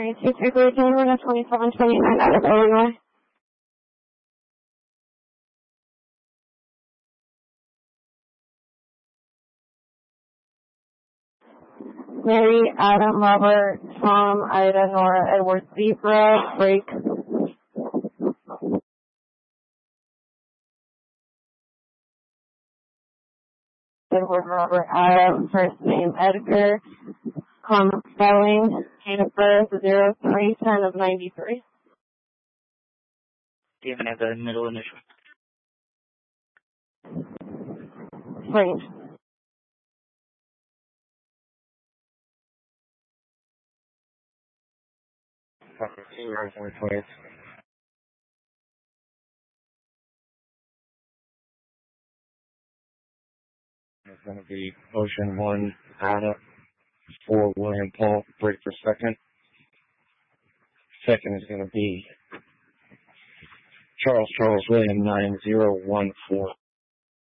Mary 233, Canada 2729 out of Illinois. Mary, Adam, Robert, Tom, Ida, Nora, Edward, Zebra, Break. Edward, Robert, Adam, first name, Edgar, spelling, date of birth, 03/10 of 93. Do you even have the middle initial? Range. It's going to be Ocean 1, Ada, 4, William Paul, break for second. Second is going to be Charles William 9014.